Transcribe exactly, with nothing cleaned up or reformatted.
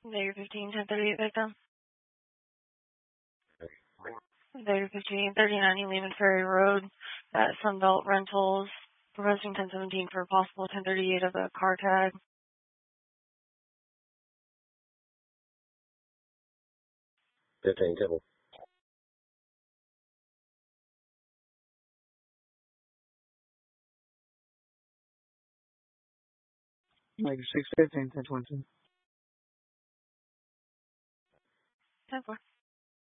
Negative fifteen, ten thirty-eight victim. Negative fifteen, thirty-nine, you Lehman Ferry Road at Sunbelt Rentals. Requesting ten seventeen for a possible ten thirty-eight of the car tag. fifteen, Temple. Negative six fifteen, ten twenty-two. ten four.